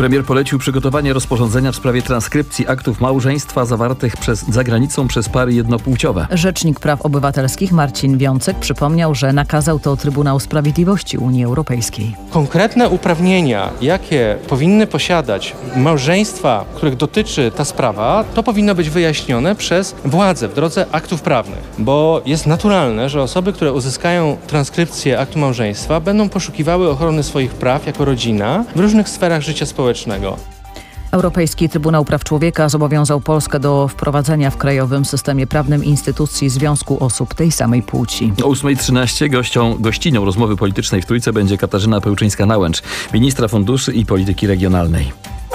Premier polecił przygotowanie rozporządzenia w sprawie transkrypcji aktów małżeństwa zawartych za granicą przez pary jednopłciowe. Rzecznik Praw Obywatelskich Marcin Wiącek przypomniał, że nakazał to Trybunał Sprawiedliwości Unii Europejskiej. Konkretne uprawnienia, jakie powinny posiadać małżeństwa, których dotyczy ta sprawa, to powinno być wyjaśnione przez władze w drodze aktów prawnych, bo jest naturalne, że osoby, które uzyskają transkrypcję aktu małżeństwa, będą poszukiwały ochrony swoich praw jako rodzina w różnych sferach życia społecznego. Europejski Trybunał Praw Człowieka zobowiązał Polskę do wprowadzenia w krajowym systemie prawnym instytucji Związku Osób tej samej płci. O 8:13 gościnią rozmowy politycznej w Trójce będzie Katarzyna Pełczyńska-Nałęcz, ministra funduszy i polityki regionalnej.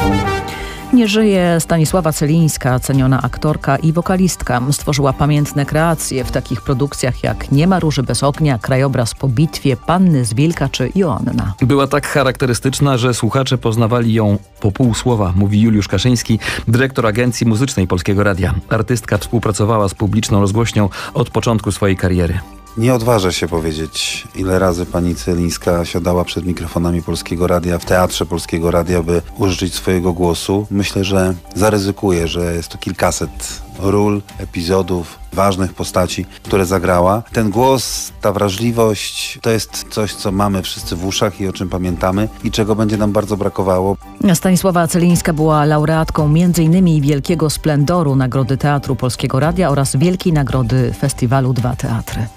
Nie żyje Stanisława Celińska, ceniona aktorka i wokalistka. Stworzyła pamiętne kreacje w takich produkcjach jak Nie ma róży bez ognia, Krajobraz po bitwie, Panny z Wilka czy Joanna. Była tak charakterystyczna, że słuchacze poznawali ją po pół słowa, mówi Juliusz Kaszyński, dyrektor Agencji Muzycznej Polskiego Radia. Artystka współpracowała z publiczną rozgłośnią od początku swojej kariery. Nie odważę się powiedzieć, ile razy pani Celińska siadała przed mikrofonami Polskiego Radia, w Teatrze Polskiego Radia, by użyczyć swojego głosu. Myślę, że zaryzykuję, że jest to kilkaset ról, epizodów, ważnych postaci, które zagrała. Ten głos, ta wrażliwość, to jest coś, co mamy wszyscy w uszach i o czym pamiętamy i czego będzie nam bardzo brakowało. Stanisława Celińska była laureatką m.in. Wielkiego Splendoru Nagrody Teatru Polskiego Radia oraz Wielkiej Nagrody Festiwalu Dwa Teatry.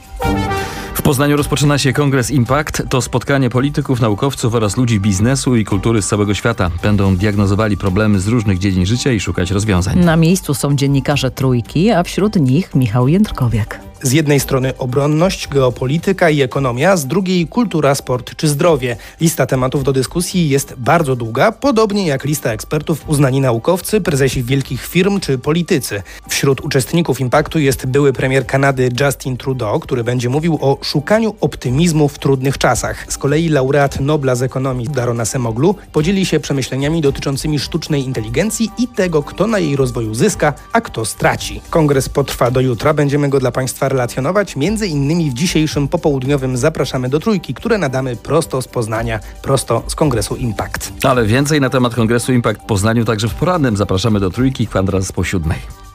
W Poznaniu rozpoczyna się Kongres Impact. To spotkanie polityków, naukowców oraz ludzi biznesu i kultury z całego świata. Będą diagnozowali problemy z różnych dziedzin życia i szukać rozwiązań. Na miejscu są dziennikarze Trójki, a wśród nich Michał Jędrkowiak. Z jednej strony obronność, geopolityka i ekonomia, z drugiej kultura, sport czy zdrowie. Lista tematów do dyskusji jest bardzo długa, podobnie jak lista ekspertów uznani naukowcy, prezesi wielkich firm czy politycy. Wśród uczestników Impaktu jest były premier Kanady Justin Trudeau, który będzie mówił o szukaniu optymizmu w trudnych czasach. Z kolei laureat Nobla z ekonomii Daron Acemoglu podzieli się przemyśleniami dotyczącymi sztucznej inteligencji i tego, kto na jej rozwoju zyska, a kto straci. Kongres potrwa do jutra, będziemy go dla Państwa relacjonować. Między innymi w dzisiejszym popołudniowym Zapraszamy do Trójki, które nadamy prosto z Poznania, prosto z Kongresu Impact. Ale więcej na temat Kongresu Impact w Poznaniu także w porannym Zapraszamy do Trójki, kwadras po 7:00.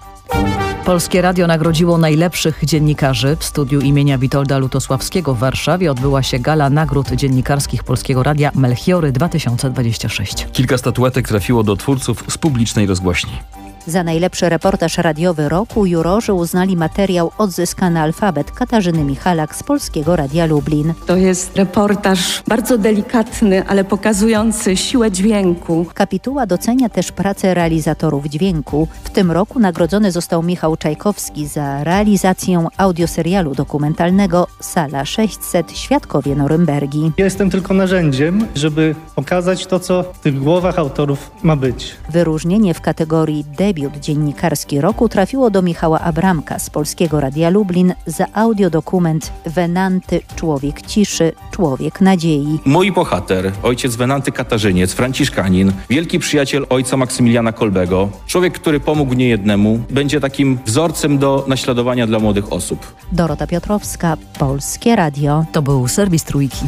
Polskie Radio nagrodziło najlepszych dziennikarzy. W studiu imienia Witolda Lutosławskiego w Warszawie odbyła się gala nagród dziennikarskich Polskiego Radia Melchiory 2026. Kilka statuetek trafiło do twórców z publicznej rozgłośni. Za najlepszy reportaż radiowy roku jurorzy uznali materiał Odzyskany alfabet Katarzyny Michalak z Polskiego Radia Lublin. To jest reportaż bardzo delikatny, ale pokazujący siłę dźwięku. Kapituła docenia też pracę realizatorów dźwięku. W tym roku nagrodzony został Michał Czajkowski za realizację audioserialu dokumentalnego Sala 600 – Świadkowie Norymbergi. Ja jestem tylko narzędziem, żeby pokazać to, co w tych głowach autorów ma być. Wyróżnienie w kategorii debiut dziennikarski roku trafiło do Michała Abramka z Polskiego Radia Lublin za audiodokument Wenanty – Człowiek ciszy, człowiek nadziei. Mój bohater, ojciec Wenanty Katarzyniec, franciszkanin, wielki przyjaciel ojca Maksymiliana Kolbego, człowiek, który pomógł niejednemu, będzie takim wzorcem do naśladowania dla młodych osób. Dorota Piotrowska, Polskie Radio. To był serwis Trójki.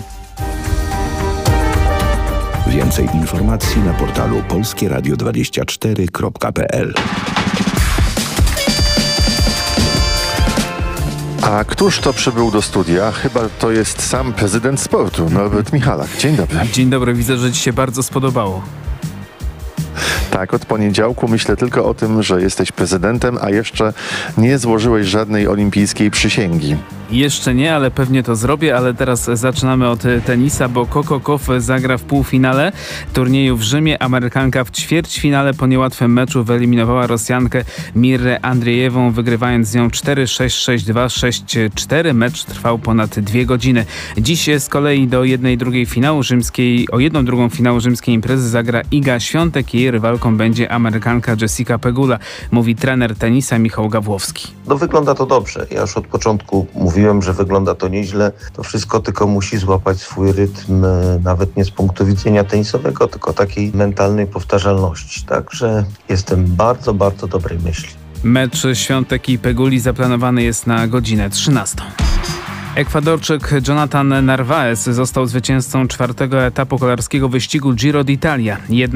Więcej informacji na portalu polskieradio24.pl. A któż to przybył do studia? Chyba to jest sam prezydent sportu, Norbert Michalak. Dzień dobry. Dzień dobry, widzę, że ci się bardzo spodobało. Tak, od poniedziałku myślę tylko o tym, że jesteś prezydentem, a jeszcze nie złożyłeś żadnej olimpijskiej przysięgi. Jeszcze nie, ale pewnie to zrobię, ale teraz zaczynamy od tenisa, bo Coco Gauff zagra w półfinale turnieju w Rzymie. Amerykanka w ćwierćfinale po niełatwym meczu wyeliminowała Rosjankę Mirrę Andrzejewą, wygrywając z nią 4-6, 6-2, 6-4. Mecz trwał ponad 2 godziny. Dziś z kolei o jedną drugą finału rzymskiej imprezy zagra Iga Świątek. Jej rywalką będzie Amerykanka Jessica Pegula, mówi trener tenisa Michał Gawłowski. No wygląda to dobrze. Ja już od początku mówiłem, że wygląda to nieźle. To wszystko tylko musi złapać swój rytm, nawet nie z punktu widzenia tenisowego, tylko takiej mentalnej powtarzalności. Także jestem bardzo, bardzo dobrej myśli. Mecz Świątek i Peguli zaplanowany jest na godzinę 13. Ekwadorczyk Jonathan Narváez został zwycięzcą 4. etapu kolarskiego wyścigu Giro d'Italia.